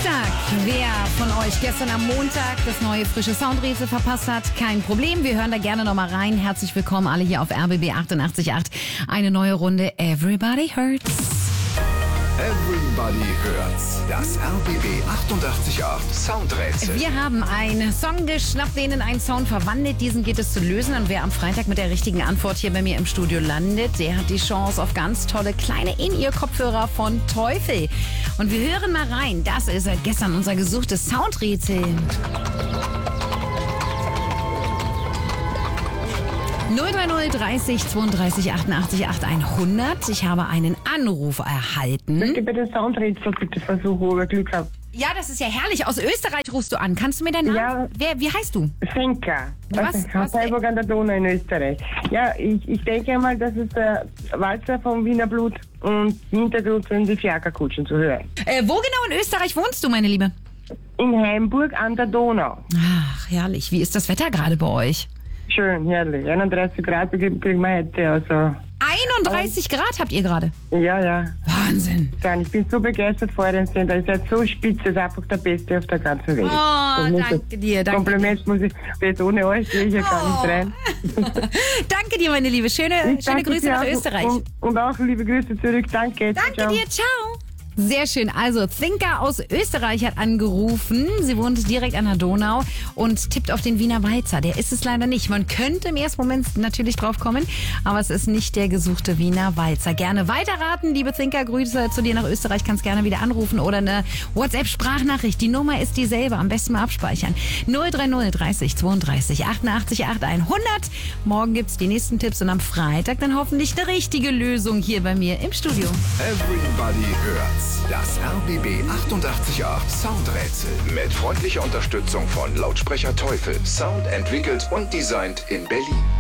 Dienstag. Wer von euch gestern am Montag das neue frische Soundrätsel verpasst hat, kein Problem. Wir hören da gerne nochmal rein. Herzlich willkommen alle hier auf RBB 88.8. Eine neue Runde Everybody Hurts. Everybody hört's. Das RBB 88.8 Soundrätsel. Wir haben einen Song geschnappt, den in einen Sound verwandelt. Diesen geht es zu lösen. Und wer am Freitag mit der richtigen Antwort hier bei mir im Studio landet, der hat die Chance auf ganz tolle kleine In-Ear-Kopfhörer von Teufel. Und wir hören mal rein. Das ist seit gestern unser gesuchtes Soundrätsel. 030 30 32 88 100. Ich habe einen Anruf erhalten. Möchte bitte Soundrätsel bitte versuchen, ob ich Glück habe. Ja, das ist ja herrlich. Aus Österreich rufst du an. Kannst du mir deinen Namen? Ja. Wie heißt du? Finca. Was? Freiburg an der Donau in Österreich. Ja, ich denke mal, das ist der Walzer vom Wiener Blut und im Hintergrund sind die Fiakerkutschen zu hören. Wo genau in Österreich wohnst du, meine Liebe? In Heimburg an der Donau. Ach, herrlich. Wie ist das Wetter gerade bei euch? Schön, herrlich. 31 Grad kriegen wir heute. Also. 31 Grad habt ihr gerade? Ja. Wahnsinn. Ich bin so begeistert vor dem Sender. Ihr seid so spitze, das ist einfach der Beste auf der ganzen Welt. Oh, danke dir. Kompliment muss ich, jetzt ohne euch gehe ich ja gar nicht rein. Danke dir, meine Liebe. Schöne Grüße nach Österreich. Und auch liebe Grüße zurück. Danke. Danke dir. Ciao. Sehr schön. Also, Thinker aus Österreich hat angerufen. Sie wohnt direkt an der Donau und tippt auf den Wiener Walzer. Der ist es leider nicht. Man könnte im ersten Moment natürlich drauf kommen, aber es ist nicht der gesuchte Wiener Walzer. Gerne weiterraten, liebe Thinker. Grüße zu dir nach Österreich. Kannst gerne wieder anrufen oder eine WhatsApp-Sprachnachricht. Die Nummer ist dieselbe. Am besten mal abspeichern. 030 30 32 88 100. Morgen gibt's die nächsten Tipps und am Freitag dann hoffentlich eine richtige Lösung hier bei mir im Studio. Everybody hört's. Das RBB 88.8 Soundrätsel. Mit freundlicher Unterstützung von Lautsprecher Teufel. Sound entwickelt und designt in Berlin.